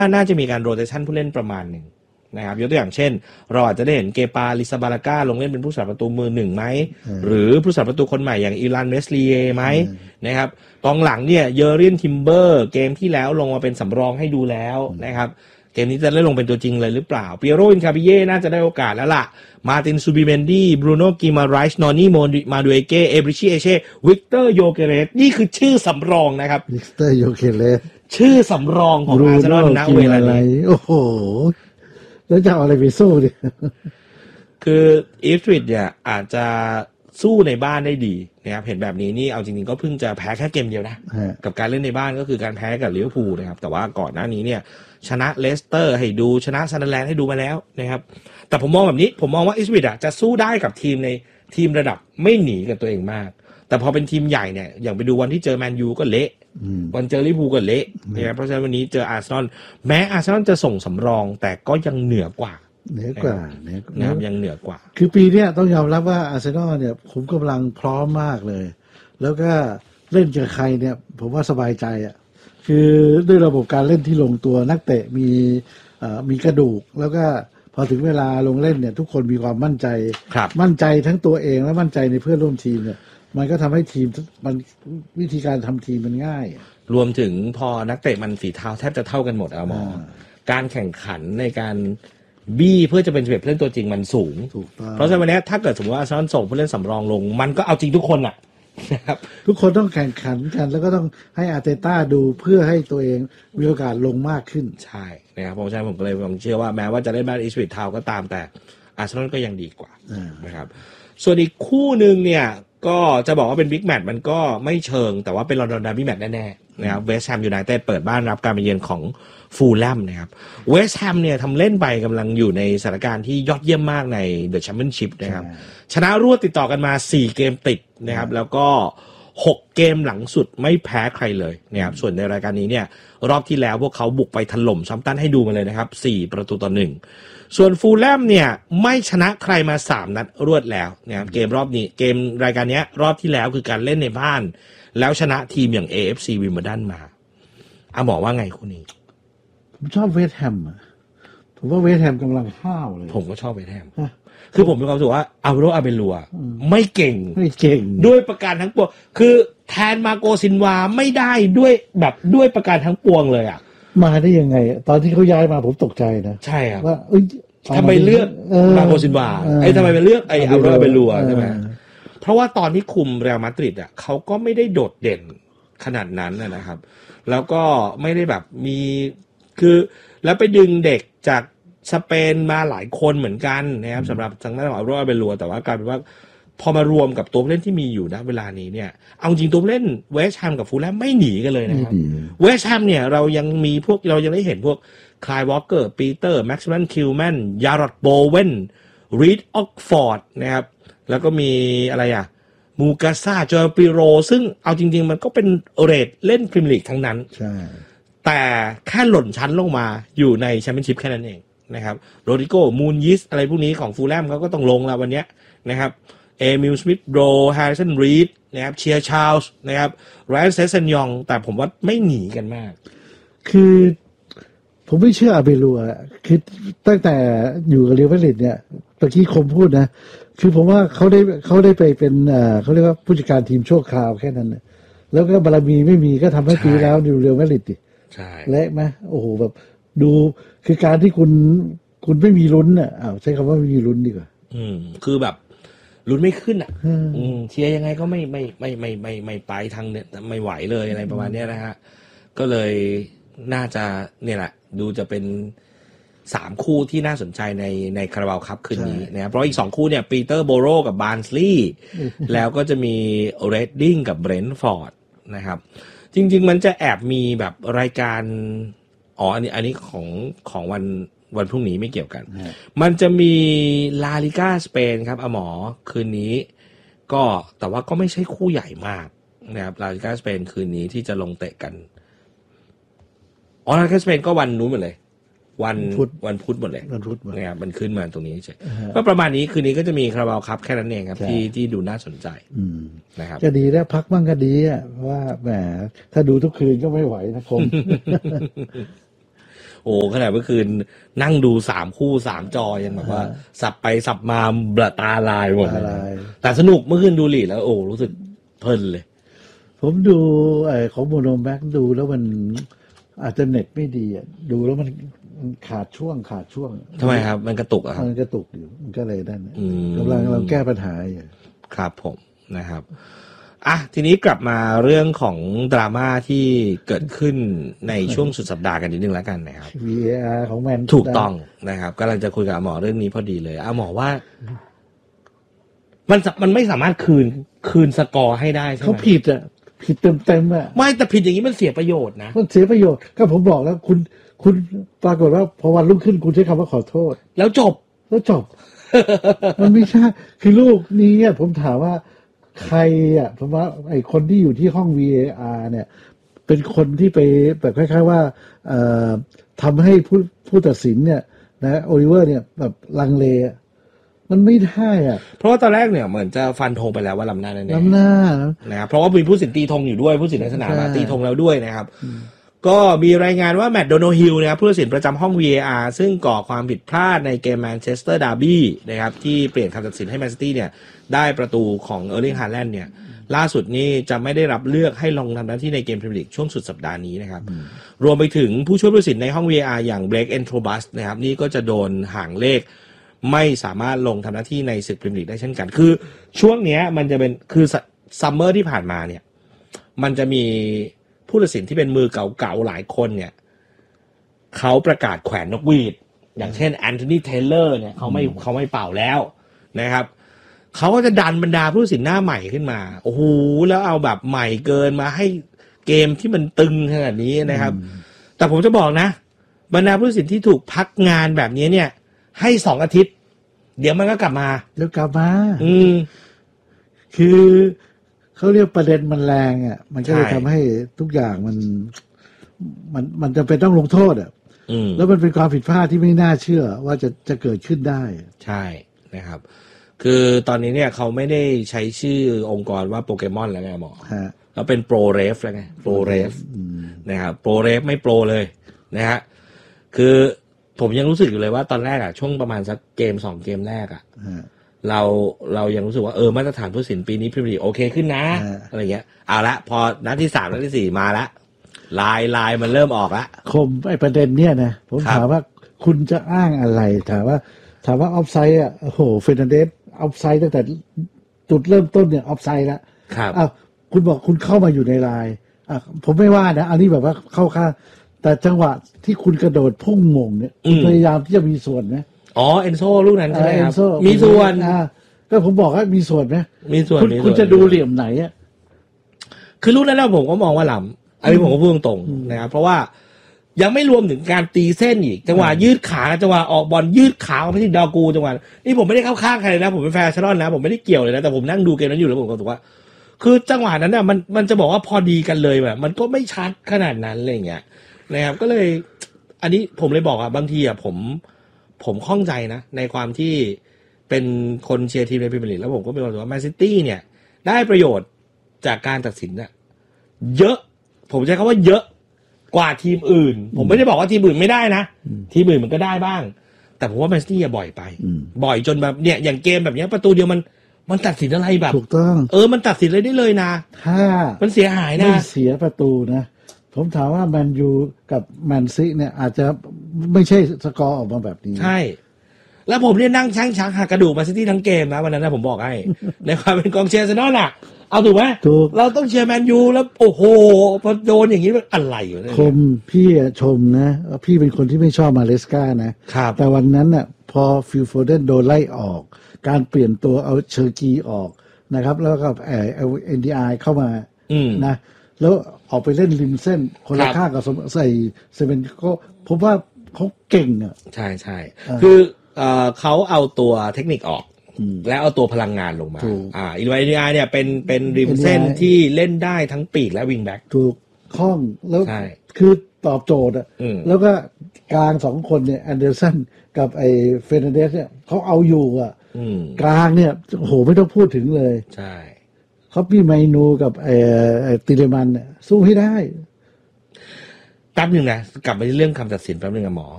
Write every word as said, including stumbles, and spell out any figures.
น่าจะมีการโรเตชันผู้เล่นประมาณหนึ่งนะครับยกตัวอย่างเช่นเราอาจจะได้เห็นเกปาลิซาบาลาก้าลงเล่นเป็นผู้สาประตูมือหนึ่งไหมหรือผู้สาประตูคนใหม่อย่างอีลานเมสลีเยไหมนะครับกองหลังเนี่ยเยอร์เรียนทิมเบอร์เกมที่แล้วลงมาเป็นสำรองให้ดูแล้วนะครับเกมนี้จะได้ลงเป็นตัวจริงเลยหรือเปล่าเปียโรอินคาบิเย่น่าจะได้โอกาสแล้วล่ะมาร์ตินซูบิเมนดี้บรูโน่กิมาไรส์นอนี่มาดูเอเก้เอบริชิเอเช่วิกเตอร์โยเกเรสนี่คือชื่อสำรองนะครับวิกเตอร์โยเกเรสชื่อสำรองของอาร์เซนอลณเวลานี้โอ้โหแล้วจะเอาอะไรไปสู้ดิคืออีฟริดเนี่ยอาจจะสู้ในบ้านได้ดีนะครับเห็นแบบนี้นี่เอาจริงๆก็เพิ่งจะแพ้แค่เกมเดียวนะกับการเล่นในบ้านก็คือการแพ้กับลิเวอร์พูลนะครับแต่ว่าก่อนหน้านี้เนี่ยชนะเลสเตอร์ให้ดูชนะซันเดอร์แลนด์ให้ดูมาแล้วนะครับแต่ผมมองแบบนี้ผมมองว่าอีฟริดอ่ะจะสู้ได้กับทีมในทีมระดับไม่หนีกับตัวเองมากแต่พอเป็นทีมใหญ่เนี่ยอย่างไปดูวันที่เจอแมนยูก็เละวันเจอลิเวอร์พูลก็เละนะครับเพราะฉะนั้นวันนี้เจออาร์เซนอลแม้อาร์เซนอลจะส่งสำรองแต่ก็ยังเหนือกว่าเหนือกว่านะครับยังเหนือกว่าคือปีนี้ต้องยอมรับว่าอาร์เซนอลเนี่ยผมกำลังพร้อมมากเลยแล้วก็เล่นกับใครเนี่ยผมว่าสบายใจอ่ะคือด้วยระบบการเล่นที่ลงตัวนักเตะมีเอ่อมีกระดูกแล้วก็พอถึงเวลาลงเล่นเนี่ยทุกคนมีความมั่นใจมั่นใจทั้งตัวเองและมั่นใจในเพื่อนร่วมทีมเนี่ยมันก็ทำให้ทีมมันวิธีการทำทีมมันง่ายรวมถึงพอนักเตะมันฝีเท้าแทบจะเท่ากันหมดอะหมอการแข่งขันในการบี้เพื่อจะเป็นผู้เล่นตัวจริงมันสูงเพราะฉะนั้นวันนี้ถ้าเกิดสมมติว่าอาร์เซนอลส่งผู้เล่นสำรองลงมันก็เอาจริงทุกคนอ่ะนะครับทุกคนต้องแข่งขันกันแล้วก็ต้องให้อาร์เตต้าดูเพื่อให้ตัวเองมีโอกาสลงมากขึ้นใช่นะครับเพราะฉะนั้นผมก็เลยผมเชื่อว่าแม้ว่าจะได้บ้านอีสวิตทาวก็ตามแต่อาร์เซนอลก็ยังดีกว่านะครับส่วนอีกคู่นึงเนี่ยก็จะบอกว่าเป็นบิ๊กแมตช์มันก็ไม่เชิงแต่ว่าเป็นลอนดอนดาร์บี้แมตช์แน่ๆนะครับเวสต์แฮมยูไนเต็ดเปิดบ้านรับการมาเยือนของฟูลแลมนะครับเวสต์แฮมเนี่ยทำเล่นไปกำลังอยู่ในสถานการณ์ที่ยอดเยี่ยมมากในเดอะแชมเปี้ยนชิพนะครับชนะรวดติดต่อกันมาสี่เกมติดนะครับแล้วก็หกเกมหลังสุดไม่แพ้ใครเลยนะครับส่วนในรายการนี้เนี่ยรอบที่แล้วพวกเขาบุกไปถล่มซัมตันให้ดูมาเลยนะครับสี่ประตูต่อหนึ่งส่วนฟูลแลมเนี่ยไม่ชนะใครมาสามนัดรวดแล้วนะครับเกมรอบนี้เกมรายการนี้รอบที่แล้วคือการเล่นในบ้านแล้วชนะทีมอย่าง เอ เอฟ ซี Wimbledon มาอ่ะบอกว่าไงคู่นี้ผมชอบเวสต์แฮมอ่ะผมว่าเวสต์แฮมกำลังห้าวเลยผมก็ชอบเวสต์แฮมคือผมมีความรู้สึกว่าอัลโรอาเบลัวไม่เก่งไม่เก่งด้วยประการทั้งปวงคือแทนมาโกซินวาไม่ได้ด้วยแบบด้วยประการทั้งปวงเลยอ่ะมาได้ยังไงตอนที่เขาย้ายมาผมตกใจนะใช่ครับว่าเอ้ยทำไมเลือกมาโกซินวาไอ้ทำไมไปเลือกไอ้อัลโรอาเบลัวใช่ไหมเพราะว่าตอนที่คุมเรอัลมาดริดอ่ะเขาก็ไม่ได้โดดเด่นขนาดนั้นนะครับแล้วก็ไม่ได้แบบมีคือแล้วไปดึงเด็กจากสเปนมาหลายคนเหมือนกันนะครับสำหรับทางด้านของอัลโรอาเบลัวแต่ว่ากลายเป็นว่าพอมารวมกับตัวเล่นที่มีอยู่นะเวลานี้เนี่ยเอาจริงตัวเล่นเวสต์แฮมกับฟูลแลมไม่หนีกันเลยนะครับเวสต์แฮมเนี่ยเรายังมีพวกเรายังได้เห็นพวกคลายวอลเกอร์ปีเตอร์แม็กซ์แมนคิลแมนยารอดโบเวนรีดออกฟอร์ดนะครับแล้วก็มีอะไรอ่ะมูกาซาจอร์ปิโรซึ่งเอาจริงๆมันก็เป็นเรทเล่นพรีเมียร์ลีกทั้งนั้นใช่แต่แค่หล่นชั้นลงมาอยู่ในแชมเปี้ยนชิพแค่นั้นเองนะครับโรดริโกมูนยิสอะไรพวกนี้ของฟูลแลมเขาก็ต้องลงแล้ววันนี้นะครับเอมิลสมิธโรแฮร์ริสันรีดนะครับเชียร์ชาร์ลส์นะครับไรอันเซซันยองแต่ผมว่าไม่หนีกันมากคือผมไม่เชื่ออาเบลัวคือตั้งแต่อยู่กับเรอัลมาดริดเนี่ยตะกี้คมพูดนะคือผมว่าเขาได้เขาได้ไปเป็นเอ่อเขาเรียกว่าผู้จัดการทีมชั่วคราวแค่นั้นนะแล้วก็บารมีไม่มีก็ทำให้ปีแล้วอยู่เรอัลมาดริดดิใช่เละไหมโอ้โหแบบดูคือการที่คุณคุณไม่มีลุ้นอ่ะอ้าวใช้คำว่าไม่มีลุ้นดีกว่าอืมคือแบบลุ้นไม่ขึ้นอ่ะอืมเชียร์ยังไงก็ไม่ไม่ไม่ไม่ไม่ไม่ไปทางเนี่ยไม่ไหวเลยอะไรประมาณนี้นะฮะก็เลยน่าจะเนี่ยแหละดูจะเป็นสามคู่ที่น่าสนใจในในคาราบาวคัพคืนนี้นะครับเพราะอีกสองคู่เนี่ยปีเตอร์โบโรกับบาร์นส์ลีย์แล้วก็จะมีเรดดิ้งกับเบรนท์ฟอร์ดนะครับจริงๆมันจะแอบมีแบบรายการอ๋ออันนี้อันนี้ของของวันวันพรุ่งนี้ไม่เกี่ยวกันมันจะมีลาลิก้าสเปนครับอหมอคืนนี้ก็แต่ว่าก็ไม่ใช่คู่ใหญ่มากนะครับลาลิก้าสเปนคืนนี้ที่จะลงเตะกันอ๋อลาลิก้าสเปนก็วันนู้นหมดเลยวันพุธวันพุธหมดเลยวันพุธนะครับมันขึ้นมาตรงนี้ใช่ก็ประมาณนี้คืนนี้ก็จะมีคาราบาวคัพแค่นั้นเองครับที่ที่ดูน่าสนใจนะครับจะดีแล้วพักบ้างก็ดีอ่ะว่าแหมถ้าดูทุกคืนก็ไม่ไหวนะคงโอ้ขนาดเมื่อคืนนั่งดูสามคู่สามจอยังแบบว่าสับไปสับมาบละตาลายหมดเลยแต่สนุกเมื่อคืนดูลีดแล้วโอ้รู้สึกเพลินเลยผมดูไอ้ของโมโนแม็กดูแล้วมันอาจจะเน็ตไม่ดีอ่ะดูแล้วมันขาดช่วงขาดช่วงทำไมครับมันกระตุกอ่ะครับมันกระตุกอยู่มันก็เลยนั่นกำลังเราแก้ปัญหาอยู่ครับผมนะครับอ่ะทีนี้กลับมาเรื่องของดราม่าที่เกิดขึ้นในช่วงสุดสัปดาห์กันนิดนึงแล้วกันนะครับวี เอ อาร์ ของแมนถูกต้องนะครับกำลังจะคุยกับหมอเรื่องนี้พอดีเลยอ่ะหมอว่ามันมันไม่สามารถคืนคืนสกอร์ให้ได้ใช่ไหมเขาผิดอ่ะผิดเต็มเต็มอ่ะไม่แต่ผิดอย่างนี้มันเสียประโยชน์นะมันเสียประโยชน์ก็ผมบอกแล้วคุณคุณปรากฏว่าพอวันรุ่งขึ้นคุณใช้คำว่าขอโทษแล้วจบแล้วจบ มันไม่ใช่คือลูกนี้เนี่ยผมถามว่าใครอ่ะผมว่าไอ้คนที่อยู่ที่ห้อง วี เอ อาร์ เนี่ยเป็นคนที่ไปแบบคล้ายๆว่าเอ่อทำให้ผู้ผู้ตัดสินเนี่ยนะโอลิเวอร์เนี่ยแบบลังเลมันไม่ได้อ่ะเพราะว่าตอนแรกเนี่ยเหมือนจะฟันธงไปแล้วว่าล้ำหน้าแน่ๆล้ำหน้านะครับเพราะว่ามีผู้สินตีธงอยู่ด้วยผู้สินในสนามตีธงแล้วด้วยนะครับก็มีรายงานว่าแมตต์โดนัลด์ฮิลนะครับผู้ตัดสินประจำห้อง วี เอ อาร์ ซึ่งก่อความผิดพลาดในเกมแมนเชสเตอร์ดาร์บี้นะครับที่เปลี่ยนคำตัดสินให้แมนซิตี้เนี่ยได้ประตูของเออร์ลิงฮาแลนด์เนี่ยล่าสุดนี้จะไม่ได้รับเลือกให้ลงทำหน้าที่ในเกมพรีเมียร์ลีกช่วงสุดสัปดาห์นี้นะครับรวมไปถึงผู้ช่วยผู้ตัดสินในห้อง วี เอ อาร์ อย่างเบรกเอนโทรบัสนะครับนี่ก็จะโดนห่างเลขไม่สามารถลงทำหน้าที่ในศึกพรีเมียร์ลีกได้เช่นกันคือช่วงนี้มันจะเป็นคือซัมเมอร์ที่ผ่านมาเนี่ยมันจะมีผู้ตัดสินที่เป็นมือเก่าๆหลายคนเนี่ยเขาประกาศแขวนนกหวีดอย่างเช่นแอนโทนีเทเลอร์เนี่ยเขาไม่เขาไม่เป่าแล้วนะครับเขาก็จะดันบรรดาผู้ตัดสินหน้าใหม่ขึ้นมาโอ้โหแล้วเอาแบบใหม่เกินมาให้เกมที่มันตึงขนาดนี้นะครับแต่ผมจะบอกนะบรรดาผู้ตัดสินที่ถูกพักงานแบบนี้เนี่ยให้สองอาทิตย์เดี๋ยวมันก็กลับมาแล้วกลับมาอืมคือเขาเรียกประเด็นมันแรงอ่ะมันก็เลยทำให้ทุกอย่างมันมันมันจะเป็นต้องลงโทษอ่ะแล้วมันเป็นความผิดพลาดที่ไม่น่าเชื่อว่าจะจะเกิดขึ้นได้ใช่นะครับคือตอนนี้เนี่ยเขาไม่ได้ใช้ชื่อองค์กรว่าโปเกมอนแล้วไงหมอแล้วเป็นโปรเรฟแล้วไงโปรเรฟนะครับโปรเรฟไม่โปรเลยนะฮะคือผมยังรู้สึกอยู่เลยว่าตอนแรกอ่ะช่วงประมาณสักเกมสองเกมแรกอ่ะเราเรายังรู้สึกว่าเออมาตรฐานผู้ตัดสินปีนี้พรีเมียร์ลีกโอเคขึ้นนะอะไรเงี้ยเอาละพอนัดที่สามนัดที่สี่มาละลายลายมันเริ่มออกละคมไอ้ประเด็นเนี้ยนะผมถามว่าคุณจะอ้างอะไรถามว่าถามว่าออฟไซด์อ่ะโอ้โหเฟรนันเดสออฟไซด์ตั้งแต่จุดเริ่มต้นเนี่ยออฟไซด์ละครับอ้าวคุณบอกคุณเข้ามาอยู่ในลายอ่ะผมไม่ว่านะอันนี้แบบว่าเข้าข้างแต่จังหวะที่คุณกระโดดพุ่งมงเนี่ยคุณพยายามที่จะมีส่วนไหมอ๋อเอนโซลูกนั้นใช่ไหมครับมีส่วนอ่าก็ผมบอกว่ามีส่วนไหมมีส่วนคุณคุณจะดูเหลี่ยมไหนอ่ะคือลูกนั้นแล้วผมก็มองว่าล้ำอันนี้ผมก็พูดตรงๆนะครับเพราะว่ายังไม่รวมถึงการตีเส้นอีกจังหวะยืดขาจังหวะออกบอลยืดขาไปที่ดากูจังหวะนี่ผมไม่ได้เข้าข้างใครเลยนะผมเป็นแฟนอาร์เซนอลนะผมไม่ได้เกี่ยวเลยนะแต่ผมนั่งดูเกมนั้นอยู่แล้วผมก็รู้สึกว่าคือจังหวะนั้นเนี่ยมันมันจะบอกว่าพอดีกันเลยแบบมันก็ไม่ชัดขนาดนั้นอะไรอย่างเงี้ยนะครับก็เลยอันนี้ผมเลยบอกอ่ะบางทีอ่ะผมผมข้องใจนะในความที่เป็นคนเชียร์ทีมในพรีเมียร์ลีกแล้วผมก็เป็นคนรู้สึกว่าแมนซิตี้เนี่ยได้ประโยชน์จากการตัดสินเนี่ยเยอะผมใช้คำว่าเยอะกว่าทีมอื่นผมไม่ได้บอกว่าทีมอื่นไม่ได้นะทีมอื่นมันก็ได้บ้างแต่ผมว่าแมนซิตี้บ่อยไปบ่อยจนแบบเนี่ยอย่างเกมแบบนี้ประตูเดียวมันมันตัดสินอะไรแบบถูกต้องเออมันตัดสินอะไรได้เลยนะถ้ามันเสียหายนะไม่เสียประตูนะผมถามว่าแมนยูกับแมนซีเนี่ยอาจจะไม่ใช่สกอร์ออกมาแบบนี้ใช่แล้วผมเนี่ยนั่งช้างช้างหักกระดูกแมนซิตี้ทั้งเกมนะวันนั้นนะผมบอกให้ ในความเป็นกองเชียร์อาร์เซนอลน่ะเอาถูกไหมถูกเราต้องเชียร์แมนยูแล้วโอ้โหพอโดนอย่างนี้มันอะไรอยู่เนี่ยชมพี่ชมนะพี่เป็นคนที่ไม่ชอบมาเลสกานะครับแต่วันนั้นน่ะพอฟิลโฟเดนโดนไล่ออกการเปลี่ยนตัวเอาเชอร์กีออกนะครับแล้วก็เออเอาเอ็นดีไอเข้ามานะแล้วออกไปเล่นริมเส้นคนละข้างกับใส่เซเว่นก็ผมว่าเขาเก่งอ่ะใช่ใช่คือเอ่อเขาเอาตัวเทคนิคออกแล้วเอาตัวพลังงานลงมาอ่าอินไวดีไอเนี่ยเป็นเป็นริมเส้นที่เล่นได้ทั้งปีกและวิงแบ็กถูกคล่องแล้วคือตอบโจทย์อ่ะแล้วก็กลางสองคนเนี่ยแอนเดอร์สันกับไอ้เฟรนันเดสเนี่ยเขาเอาอยู่อ่ะกลางเนี่ยโอ้โหไม่ต้องพูดถึงเลยใช่เขาพี่ไมนูกับไอ้ติเลมันเนี่ยสู้ให้ได้แป๊บหนึ่งนะกลับไปที่เรื่องคำตัดสินแป๊บหนึ่งอะหมอ